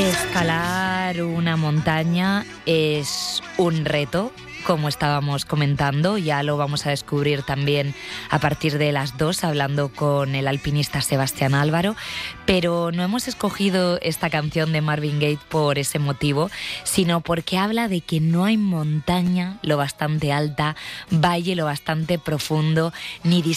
Escalar una montaña es un reto, como estábamos comentando, ya lo vamos a descubrir también a partir de las 2 hablando con el alpinista Sebastián Álvaro, pero no hemos escogido esta canción de Marvin Gaye por ese motivo, sino porque habla de que no hay montaña lo bastante alta, valle lo bastante profundo, ni